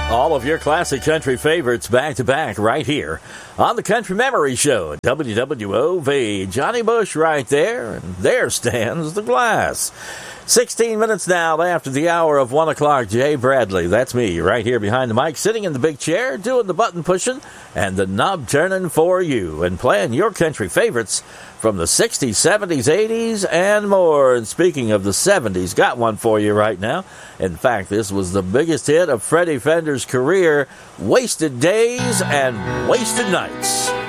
All of your classic country favorites back to back right here on the Country Memory Show at WWOV. Johnny Bush right there, and there stands the glass. 16 minutes now after the hour of 1 o'clock. Jay Bradley, that's me, right here behind the mic, sitting in the big chair, doing the button pushing and the knob turning for you, and playing your country favorites from the 60s, 70s, 80s, and more. And speaking of the 70s, got one for you right now. In fact, this was the biggest hit of Freddie Fender's career, Wasted Days and Wasted Nights.